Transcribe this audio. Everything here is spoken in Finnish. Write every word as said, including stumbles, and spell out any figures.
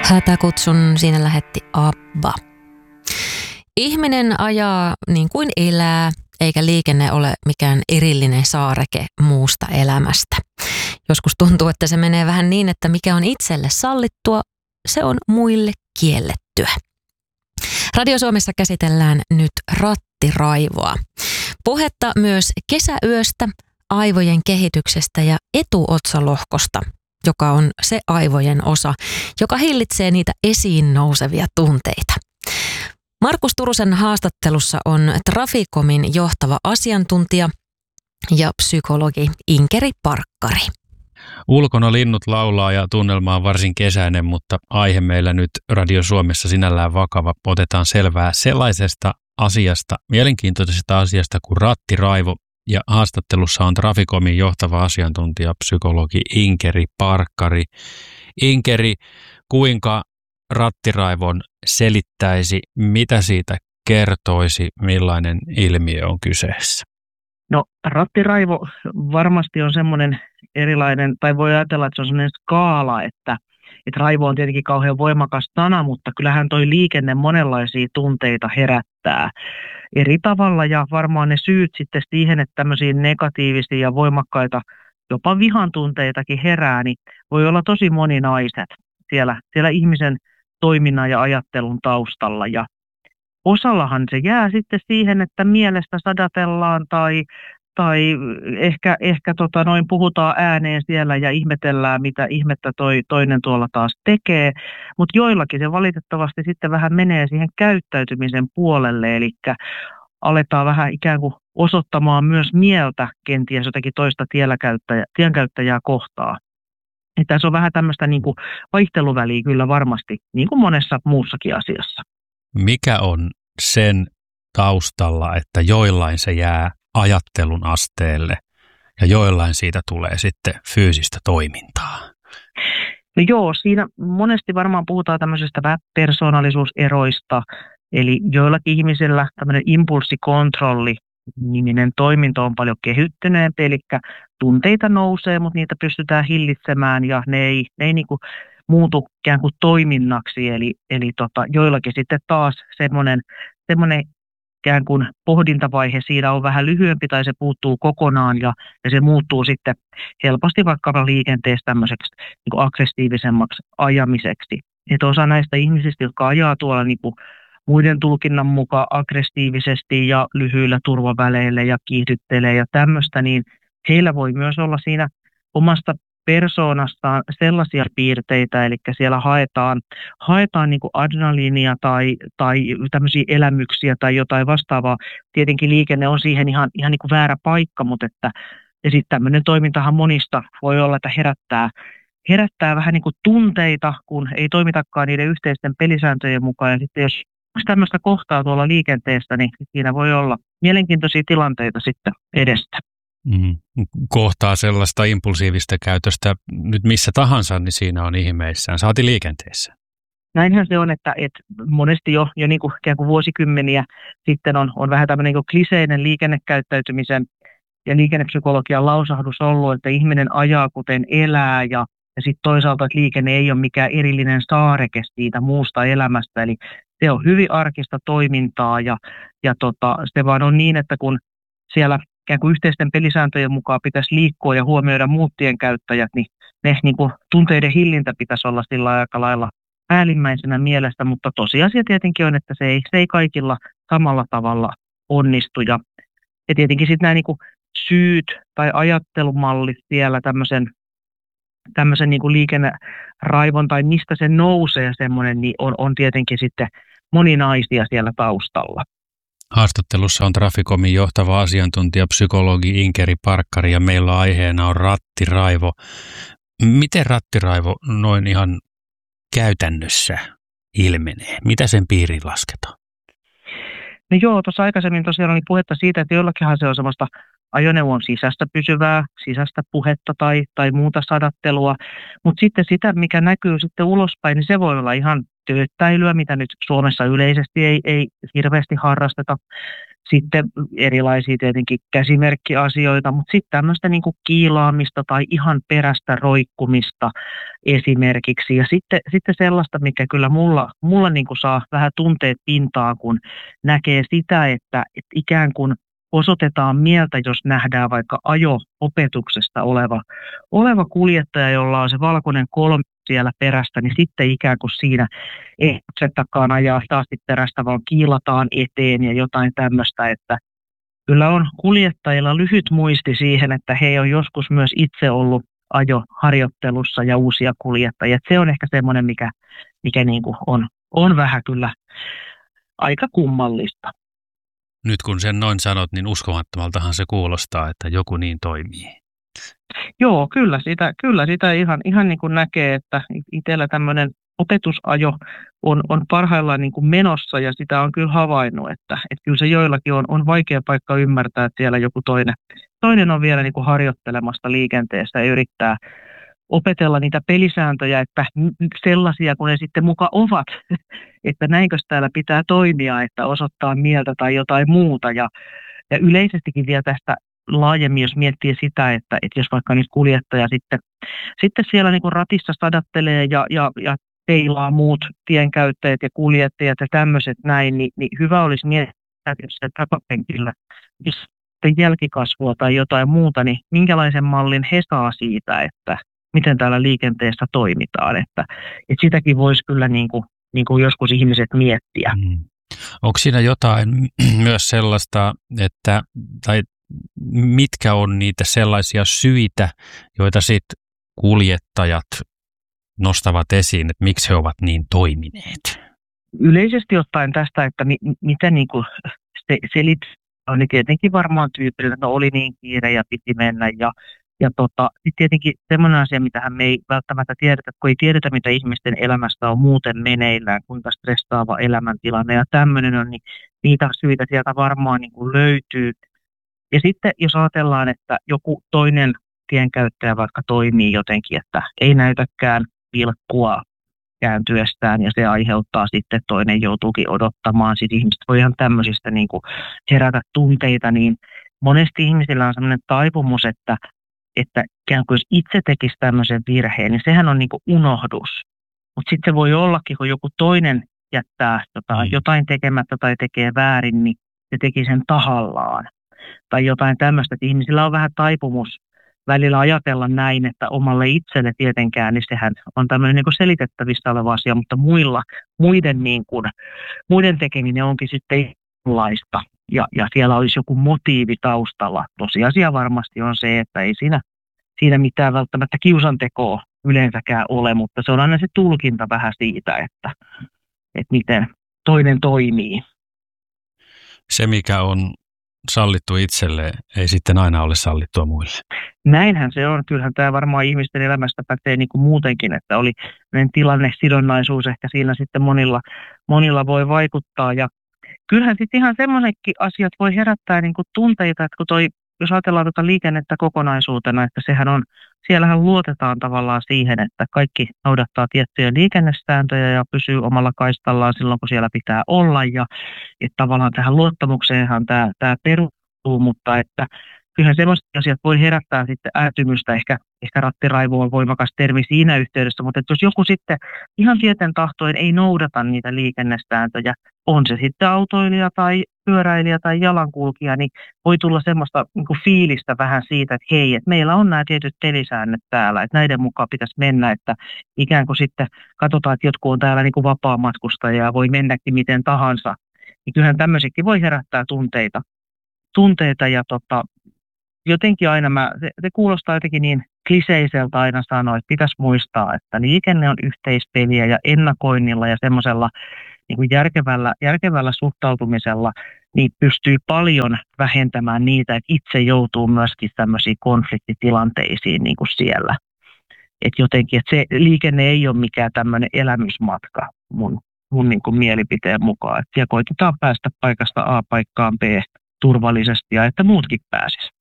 Hätäkutsun siinä lähetti Abba. Ihminen ajaa niin kuin elää, eikä liikenne ole mikään erillinen saareke muusta elämästä. Joskus tuntuu, että se menee vähän niin, että mikä on itselle sallittua, se on muille kiellettyä. Radio Suomessa käsitellään nyt rattiraivoa. Puhetta myös kesäyöstä, aivojen kehityksestä ja etuotsalohkosta, joka on se aivojen osa, joka hillitsee niitä esiin nousevia tunteita. Markus Turusen haastattelussa on Traficomin johtava asiantuntija ja psykologi Inkeri Parkkari. Ulkona linnut laulaa ja tunnelma on varsin kesäinen, mutta aihe meillä nyt Radio Suomessa sinällään vakava. Otetaan selvää sellaisesta asiasta, mielenkiintoisesta asiasta kuin rattiraivo. Ja haastattelussa on Traficomin johtava asiantuntija, psykologi Inkeri Parkkari. Inkeri, kuinka rattiraivon selittäisi, mitä siitä kertoisi, millainen ilmiö on kyseessä? No rattiraivo varmasti on semmoinen erilainen, tai voi ajatella, että se on semmoinen skaala, että, että raivo on tietenkin kauhean voimakas sana, mutta kyllähän toi liikenne monenlaisia tunteita herättää eri tavalla, ja varmaan ne syyt sitten siihen, että tämmöisiä negatiivisia ja voimakkaita, jopa vihan tunteitakin herää, niin voi olla tosi moninaiset siellä, siellä ihmisen toiminnan ja ajattelun taustalla, ja osallahan se jää sitten siihen, että mielestä sadatellaan tai, tai ehkä, ehkä tota noin puhutaan ääneen siellä ja ihmetellään, mitä ihmettä toi toinen tuolla taas tekee, mutta joillakin se valitettavasti sitten vähän menee siihen käyttäytymisen puolelle, eli aletaan vähän ikään kuin osoittamaan myös mieltä kenties jotakin toista tienkäyttäjää, tienkäyttäjää kohtaa. Ja tässä on vähän tämmöistä niin kuin vaihteluväliä kyllä varmasti, niin kuin monessa muussakin asiassa. Mikä on sen taustalla, että joillain se jää ajattelun asteelle ja joillain siitä tulee sitten fyysistä toimintaa? No joo, siinä monesti varmaan puhutaan tämmöisestä persoonallisuuseroista, eli joillakin ihmisillä tämmöinen impulssikontrolli niminen toiminto on paljon kehittyneempi, eli tunteita nousee, mutta niitä pystytään hillitsemään ja ne ei, ne ei niin kuin muutu ikään kuin toiminnaksi, eli, eli tota, joillakin sitten taas semmoinen, semmoinen ikään kuin pohdintavaihe siinä on vähän lyhyempi tai se puuttuu kokonaan ja, ja se muuttuu sitten helposti vaikka liikenteessä tämmöiseksi niin kuin aggressiivisemmaksi ajamiseksi. Että osa näistä ihmisistä, jotka ajaa tuolla niin kuin muiden tulkinnan mukaan aggressiivisesti ja lyhyillä turvaväleillä ja kiihdyttelee ja tämmöistä, niin heillä voi myös olla siinä omasta persoonastaan sellaisia piirteitä, eli siellä haetaan, haetaan niin kuin adrenaliinia tai, tai tämmöisiä elämyksiä tai jotain vastaavaa. Tietenkin liikenne on siihen ihan, ihan niin kuin väärä paikka, mutta että, ja sitten tämmöinen toimintahan monista voi olla, että herättää, herättää vähän niin kuin tunteita, kun ei toimitakaan niiden yhteisten pelisääntöjen mukaan. Ja sitten jos tämmöistä kohtaa tuolla liikenteessä, niin siinä voi olla mielenkiintoisia tilanteita sitten edestä. Mm. Kohtaa sellaista impulsiivista käytöstä nyt missä tahansa, niin siinä on ihmeissään. Saati liikenteessä. Näinhän se on, että, että monesti jo, jo niin kuin, ikään kuin vuosikymmeniä sitten on, on vähän tämmöinen niin kuin kliseinen liikennekäyttäytymisen ja liikennepsykologian lausahdus ollut, että ihminen ajaa kuten elää ja, ja sitten toisaalta, että liikenne ei ole mikään erillinen saareke siitä muusta elämästä. Eli se on hyvin arkista toimintaa ja, ja tota, se vaan on niin, että kun siellä ikään kuin yhteisten pelisääntöjen mukaan pitäisi liikkua ja huomioida muut tienkäyttäjät, niin ne niin kuin tunteiden hillintä pitäisi olla sillä aika lailla päällimmäisenä mielestä, mutta tosiasia tietenkin on, että se ei, se ei kaikilla samalla tavalla onnistu. Ja, ja tietenkin sitten nämä niin kuin syyt tai ajattelumallit siellä tämmöisen, tämmöisen niin kuin liikenneraivon tai mistä se nousee semmoinen, niin on, on tietenkin sitten moninaisia siellä taustalla. Haastattelussa on Traficomin johtava asiantuntija, psykologi Inkeri Parkkari ja meillä aiheena on rattiraivo. Miten rattiraivo noin ihan käytännössä ilmenee? Mitä sen piiriin lasketaan? No joo, tuossa aikaisemmin tosiaan oli puhetta siitä, että jollakinhan se on semmoista ajoneuvon sisäistä pysyvää, sisäistä puhetta tai, tai muuta sadattelua, mutta sitten sitä, mikä näkyy sitten ulospäin, niin se voi olla ihan tööttäilyä, mitä nyt Suomessa yleisesti ei, ei hirveästi harrasteta. Sitten erilaisia tietenkin käsimerkkiasioita, mutta sitten tämmöistä niin kuin kiilaamista tai ihan perästä roikkumista esimerkiksi. Ja sitten, sitten sellaista, mikä kyllä mulla, mulla niin kuin saa vähän tunteet pintaan, kun näkee sitä, että, että ikään kuin osoitetaan mieltä, jos nähdään vaikka ajo-opetuksesta oleva, oleva kuljettaja, jolla on se valkoinen kolme siellä perästä, niin sitten ikään kuin siinä ei takaan ajaa hitaasti perästä, vaan kiilataan eteen ja jotain tämmöistä, että kyllä on kuljettajilla lyhyt muisti siihen, että he on joskus myös itse ollut ajoharjoittelussa ja uusia kuljettajia. Se on ehkä semmoinen, mikä, mikä niin kuin on, on vähän kyllä aika kummallista. Nyt kun sen noin sanot, niin uskomattomaltahan se kuulostaa, että joku niin toimii. Joo, kyllä sitä, kyllä sitä ihan, ihan niin kuin näkee, että itsellä tämmöinen opetusajo on, on parhaillaan niin kuin menossa ja sitä on kyllä havainnut, että, että kyllä se joillakin on, on vaikea paikka ymmärtää, että siellä joku toinen, toinen on vielä niin kuin harjoittelemassa liikenteessä ja yrittää opetella niitä pelisääntöjä, että sellaisia kun ne sitten muka ovat, että näinkös täällä pitää toimia, että osoittaa mieltä tai jotain muuta ja, ja yleisestikin vielä tästä laajemmin, jos miettii sitä, että, että jos vaikka nyt kuljettaja sitten, sitten siellä niin kuin ratissa sadattelee ja, ja, ja peilaa muut tienkäyttäjät ja kuljettajat ja tämmöiset näin, niin, niin hyvä olisi miettiä, jos se takapenkillä sitten jälkikasvua tai jotain muuta, niin minkälaisen mallin he saa siitä, että miten täällä liikenteessä toimitaan, että, että sitäkin voisi kyllä niin kuin, niin kuin joskus ihmiset miettiä. Mm. Onko siinä jotain myös sellaista, että tai mitkä on niitä sellaisia syitä, joita sitten kuljettajat nostavat esiin, että miksi he ovat niin toimineet? Yleisesti ottaen tästä, että mi, mitä niin kuin se, selit on, niin tietenkin varmaan tyypillinen, että no oli niin kiire ja piti mennä. Ja, ja tota, sitten tietenkin semmoinen asia, mitä me ei välttämättä tiedetä, kun ei tiedetä, mitä ihmisten elämästä on muuten meneillään, kuinka stressaava elämäntilanne ja tämmöinen on, niin niitä syitä sieltä varmaan niin kuin löytyy. Ja sitten jos ajatellaan, että joku toinen tienkäyttäjä vaikka toimii jotenkin, että ei näytäkään vilkkua kääntyestään ja se aiheuttaa sitten, toinen joutuukin odottamaan. Sitten ihmiset voi ihan tämmöisistä niin kuin herätä tunteita, niin monesti ihmisillä on sellainen taipumus, että, että ikään kuin jos itse tekisi tämmöisen virheen, niin sehän on niin kuin unohdus. Mutta sitten se voi ollakin, kun joku toinen jättää jotain, jotain tekemättä tai tekee väärin, niin se teki sen tahallaan. Tai jotain tämmöistä, että ihmisillä on vähän taipumus välillä ajatella näin, että omalle itselle tietenkään, niin sehän on tämmöinen niin kuin selitettävissä oleva asia, mutta muilla, muiden, niin kuin, muiden tekeminen onkin sitten laista ja, ja siellä olisi joku motiivi taustalla. Tosiasia varmasti on se, että ei siinä, siinä mitään välttämättä kiusantekoa yleensäkään ole, mutta se on aina se tulkinta vähän siitä, että, että miten toinen toimii. Se, mikä on sallittu itselle, ei sitten aina ole sallittua muille. Näinhän se on. Kyllähän tämä varmaan ihmisten elämästä pätee niin kuin muutenkin, että oli tilannesidonnaisuus ehkä siinä sitten monilla, monilla voi vaikuttaa. Ja kyllähän sitten ihan semmoisetkin asiat voi herättää niin kuin tunteita, että kun toi, jos ajatellaan tuota liikennettä kokonaisuutena, että sehän on, siellähän luotetaan tavallaan siihen, että kaikki noudattaa tiettyjä liikennesääntöjä ja pysyy omalla kaistallaan silloin, kun siellä pitää olla. Ja että tavallaan tähän luottamukseenhan tämä, tämä perustuu, mutta että kyllähän sellaiset asiat voi herättää sitten ärtymystä, ehkä, ehkä rattiraivo on voimakas termi siinä yhteydessä, mutta että jos joku sitten ihan tieten tahtoen ei noudata niitä liikennesääntöjä, on se sitten autoilija tai pyöräilijä tai jalankulkija, niin voi tulla semmoista niin kuin fiilistä vähän siitä, että hei, että meillä on nämä tietyt pelisäännöt täällä, että näiden mukaan pitäisi mennä, että ikään kuin sitten katsotaan, että jotkut on täällä niin kuin vapaamatkustajia ja voi mennäkin miten tahansa, niin kyllähän tämmöisikin voi herättää tunteita, tunteita ja tota, jotenkin aina mä, se, se kuulostaa jotenkin niin kliseiseltä aina sanoa, että pitäisi muistaa, että liikenne on yhteispeliä ja ennakoinnilla ja semmoisella niin kuin järkevällä, järkevällä suhtautumisella niin pystyy paljon vähentämään niitä, että itse joutuu myöskin tämmöisiin konfliktitilanteisiin niin kuin siellä. Että jotenkin, että se liikenne ei ole mikään tämmöinen elämysmatka mun, mun niin kuin mielipiteen mukaan. Että siellä koitetaan päästä paikasta A paikkaan B turvallisesti ja että muutkin pääsisivät.